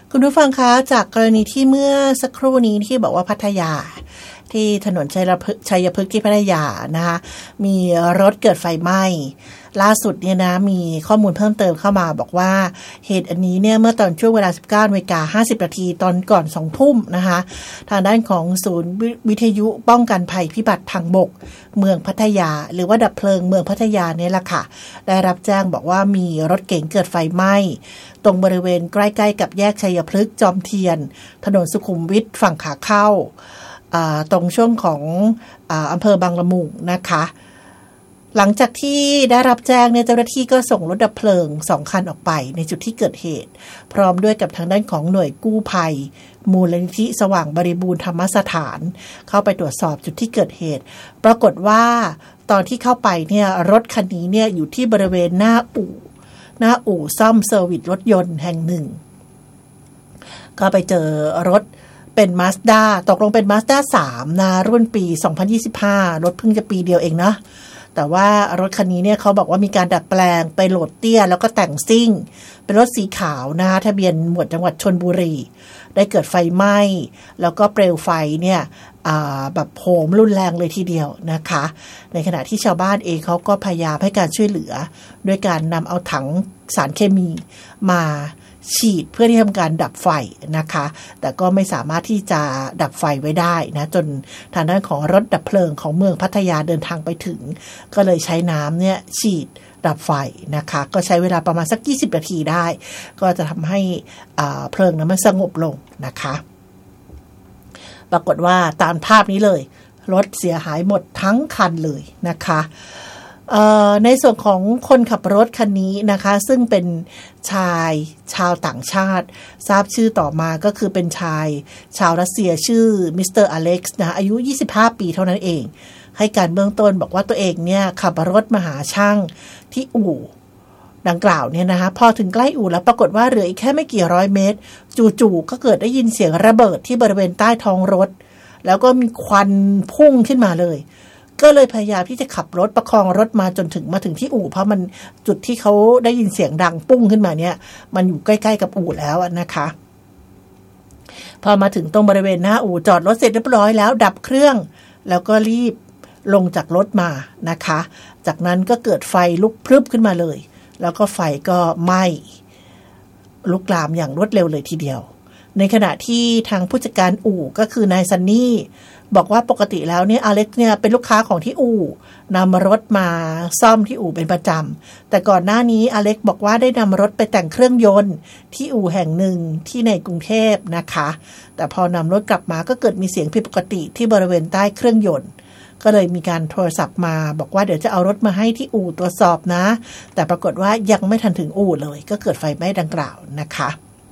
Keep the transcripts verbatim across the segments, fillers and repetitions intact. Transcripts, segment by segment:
คุณผู้ฟังคะจากกรณีที่เมื่อสักครู่นี้ที่บอกว่าพัทยาที่ถนนชัยพฤกษ์ชัยพฤกษ์ที่พัทยานะคะมีรถเกิดไฟไหม้ล่าสุดเนี่ยนะมีข้อมูลเพิ่มเติมเข้ามาบอกว่าเหตุอันนี้เนี่ยเมื่อตอนช่วงเวลา สิบเก้านาฬิกาห้าสิบนาทีตอนก่อน สองทุ่มนะคะทางด้านของศูนย์วิทยุป้องกันภัยพิบัติทางบกเมืองพัทยาหรือว่าดับเพลิงเมืองพัทยาเนี่ยแหละค่ะได้รับแจ้งบอกว่ามีรถเก๋งเกิดไฟไหม้ตรงบริเวณใกล้ๆกับแยกชัยพฤกษ์จอมเทียนถนนสุขุมวิทฝั่งขาเข้าตรงช่วงของอำเภอบางละมุงนะคะหลังจากที่ได้รับแจ้งเนี่ยเจ้าหน้าที่ก็ส่งรถดับเพลิงสองคันออกไปในจุดที่เกิดเหตุพร้อมด้วยกับทางด้านของหน่วยกู้ภัยมูลนิธิสว่างบริบูรณ์ธรรมสถานเข้าไปตรวจสอบจุดที่เกิดเหตุปรากฏว่าตอนที่เข้าไปเนี่ยรถคันนี้เนี่ยอยู่ที่บริเวณหน้าอู่หน้าอู่ซ่อมเซอร์วิสรถยนต์แห่งหนึ่งก็ไปเจอรถเป็น Mazda ตกลงเป็น Mazda สามนะรุ่นปีสองพันยี่สิบห้ารถเพิ่งจะปีเดียวเองนะแต่ว่ารถคันนี้เนี่ยเขาบอกว่ามีการดัดแปลงไปโหลดเตี้ยแล้วก็แต่งซิ่งเป็นรถสีขาวนะคะทะเบียนหมวดจังหวัดชลบุรีได้เกิดไฟไหม้แล้วก็เปลวไฟเนี่ยแบบโหมรุนแรงเลยทีเดียวนะคะในขณะที่ชาวบ้านเองเขาก็พยายามให้การช่วยเหลือด้วยการนำเอาถังสารเคมีมาฉีดเพื่อที่ทำการดับไฟนะคะแต่ก็ไม่สามารถที่จะดับไฟไว้ได้นะจนทางด้านของรถดับเพลิงของเมืองพัทยาเดินทางไปถึงก็เลยใช้น้ำเนี่ยฉีดดับไฟนะคะก็ใช้เวลาประมาณสักยี่สิบนาทีได้ก็จะทำให้เพลิงนั้นมันสงบลงนะคะปรากฏว่าตามภาพนี้เลยรถเสียหายหมดทั้งคันเลยนะคะในส่วนของคนขับรถคันนี้นะคะซึ่งเป็นชายชาวต่างชาติทราบชื่อต่อมาก็คือเป็นชายชาวรัสเซียชื่อมิสเตอร์อเล็กซ์นะอายุยี่สิบห้าปีเท่านั้นเองให้การเบื้องต้นบอกว่าตัวเองเนี่ยขับรถมาหาช่างที่อู่ดังกล่าวเนี่ยนะคะพอถึงใกล้อู่แล้วปรากฏว่าเหลืออีกแค่ไม่กี่ร้อยเมตรจู่ๆก็เกิดได้ยินเสียงระเบิดที่บริเวณใต้ท้องรถแล้วก็มีควันพุ่งขึ้นมาเลยก็เลยพยายามที่จะขับรถประคองรถมาจนถึงมาถึงที่อู่เพราะมันจุดที่เขาได้ยินเสียงดังปุ้งขึ้นมาเนี่ยมันอยู่ใกล้ๆกับอู่แล้วนะคะพอมาถึงตรงบริเวณหน้าอู่จอดรถเสร็จเรียบร้อยแล้วดับเครื่องแล้วก็รีบลงจากรถมานะคะจากนั้นก็เกิดไฟลุกพรึบขึ้นมาเลยแล้วก็ไฟก็ไหม้ลุกลามอย่างรวดเร็วเลยทีเดียวในขณะที่ทางผู้จัดการอู่ก็คือนายซันนี่บอกว่าปกติแล้วเนี่ยอเล็กซ์เนี่ยเป็นลูกค้าของที่อู่นำรถมาซ่อมที่อู่เป็นประจำแต่ก่อนหน้านี้อเล็กซ์บอกว่าได้นำรถไปแต่งเครื่องยนต์ที่อู่แห่งหนึ่งที่ในกรุงเทพนะคะแต่พอนำรถกลับมาก็เกิดมีเสียงผิดปกติที่บริเวณใต้เครื่องยนต์ก็เลยมีการโทรศัพท์มาบอกว่าเดี๋ยวจะเอารถมาให้ที่อู่ตรวจสอบนะแต่ปรากฏว่ายังไม่ทันถึงอู่เลยก็เกิดไฟไหม้ดังกล่าวนะคะ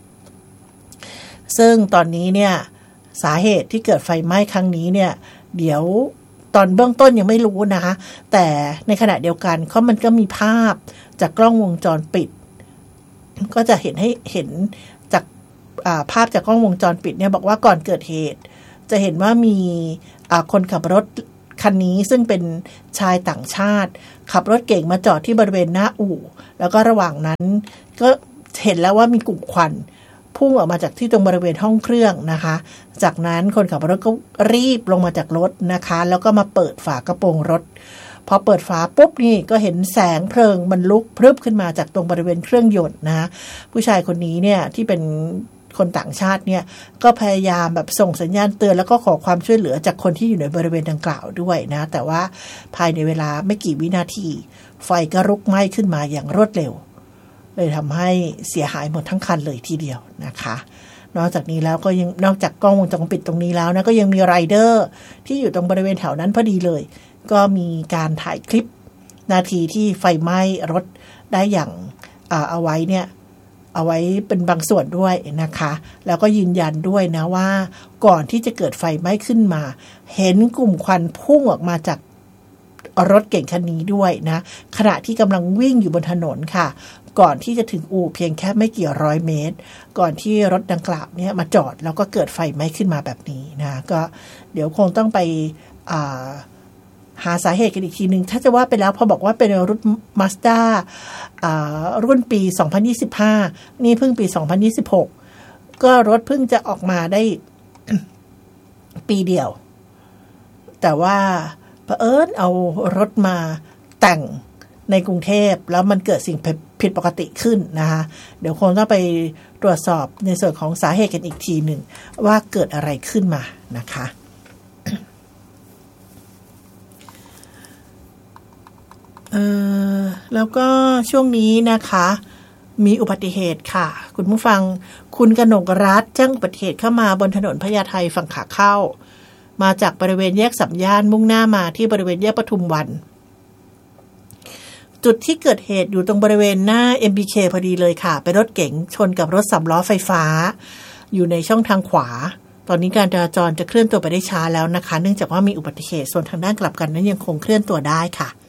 ซึ่งตอนนี้เนี่ยสาเหตุที่เกิดไฟไหม้ครั้งนี้เนี่ยเดี๋ยวตอนเบื้องต้นยังไม่รู้นะคะแต่ในขณะเดียวกันเขามันก็มีภาพจากกล้องวงจรปิดก็จะเห็นให้เห็นจากภาพจากกล้องวงจรปิดเนี่ยบอกว่าก่อนเกิดเหตุจะเห็นว่ามีคนขับรถคันนี้ซึ่งเป็นชายต่างชาติขับรถเก่งมาจอดที่บริเวณหน้าอู่แล้วก็ระหว่างนั้นก็เห็นแล้วว่ามีกลุ่มควันพุ่งออกมาจากที่ตรงบริเวณห้องเครื่องนะคะจากนั้นคนขับรถก็รีบลงมาจากรถนะคะแล้วก็มาเปิดฝากระโปรงรถพอเปิดฝาปุ๊บนี่ก็เห็นแสงเพลิงมันลุกพรึบขึ้นมาจากตรงบริเวณเครื่องยนต์นะผู้ชายคนนี้เนี่ยที่เป็นคนต่างชาติเนี่ยก็พยายามแบบส่งสัญญาณเตือนแล้วก็ขอความช่วยเหลือจากคนที่อยู่ในบริเวณดังกล่าวด้วยนะแต่ว่าภายในเวลาไม่กี่วินาทีไฟก็ลุกไหม้ขึ้นมาอย่างรวดเร็วเลยทำให้เสียหายหมดทั้งคันเลยทีเดียวนะคะนอกจากนี้แล้วก็ยังนอกจากกล้องวงจรปิดตรงนี้แล้วนะก็ยังมีไรเดอร์ที่อยู่ตรงบริเวณแถวนั้นพอดีเลยก็มีการถ่ายคลิปนาทีที่ไฟไหม้รถได้อย่างเอาเอาไว้เนี่ยเอาไว้เป็นบางส่วนด้วยนะคะแล้วก็ยืนยันด้วยนะว่าก่อนที่จะเกิดไฟไหม้ขึ้นมาเห็นกลุ่มควันพุ่งออกมาจากรถเก่งคันนี้ด้วยนะขณะที่กำลังวิ่งอยู่บนถนนค่ะก่อนที่จะถึงอู่เพียงแค่ไม่กี่ร้อยเมตรก่อนที่รถดังกล่าวเนี่ยมาจอดแล้วก็เกิดไฟไหม้ขึ้นมาแบบนี้นะก็เดี๋ยวคงต้องไปหาสาเหตุกันอีกทีนึงถ้าจะว่าไปแล้วพอบอกว่าเป็นรถ Mazda รุ่นปีสองพันยี่สิบห้านี่เพิ่งปีสองพันยี่สิบหกก็รถเพิ่งจะออกมาได้ ปีเดียวแต่ว่าเผอิญเอารถมาแต่งในกรุงเทพแล้วมันเกิดสิ่งผิดปกติขึ้นนะคะเดี๋ยวคงต้องไปตรวจสอบในส่วนของสาเหตุกันอีกทีหนึ่งว่าเกิดอะไรขึ้นมานะคะเออแล้วก็ช่วงนี้นะคะมีอุบัติเหตุค่ะคุณผู้ฟังคุณกนกรัตน์แจ้งอุบัติเหตุเข้ามาบนถนนพญาไทฝั่งขาเข้ามาจากบริเวณแยกสัมย่านมุ่งหน้ามาที่บริเวณแยกปทุมวันจุดที่เกิดเหตุอยู่ตรงบริเวณหน้า เอ็ม บี เค พอดีเลยค่ะเป็นรถเก๋งชนกับรถสามล้อไฟฟ้าอยู่ในช่องทางขวาตอนนี้การจราจรจะเคลื่อนตัวไปได้ช้าแล้วนะคะเนื่องจากว่ามีอุบัติเหตุส่วนทางด้านกลับกันนั้นยังคงเคลื่อนตัวได้ค่ะ